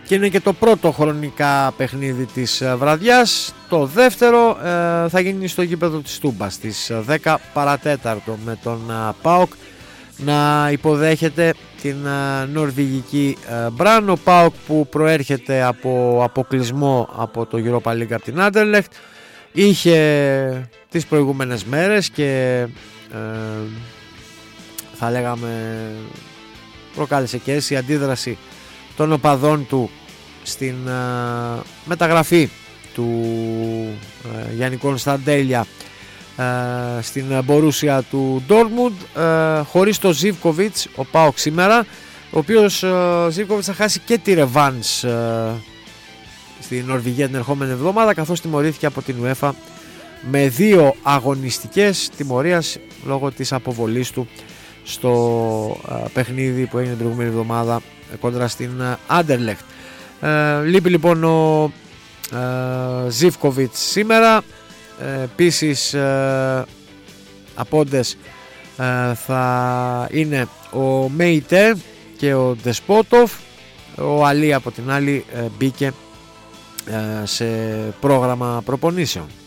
και είναι και το πρώτο χρονικά παιχνίδι της βραδιάς. Το δεύτερο θα γίνει στο γήπεδο της Τούμπας στις 10 παρατέταρτο, με τον ΠΑΟΚ να υποδέχεται την νορβηγική Μπραν. Ο ΠΑΟΚ που προέρχεται από αποκλεισμό από το Europa League από την Anderlecht, είχε τις προηγούμενες μέρες και θα λέγαμε προκάλεσε και αίσθηση αντίδραση των οπαδών του στην μεταγραφή του Γιάννη Κωνσταντέλια στην Μπορούσια του Ντόρτμουντ, χωρίς το Ζίβκοβιτς ο ΠΑΟΚ σήμερα, ο οποίος Ζίβκοβιτς θα χάσει και τη ρεβάνς στην Νορβηγία την ερχόμενη εβδομάδα, καθώς τιμωρήθηκε από την UEFA με 2 αγωνιστικές τιμωρίας λόγω της αποβολής του στο παιχνίδι που έγινε την προηγούμενη εβδομάδα κόντρα στην Anderlecht. Λείπει λοιπόν ο Ζίβκοβιτς σήμερα. Επίσης απόντες θα είναι ο Μέιτε και ο Ντεσπότοφ. Ο Αλή από την άλλη μπήκε σε πρόγραμμα προπονήσεων.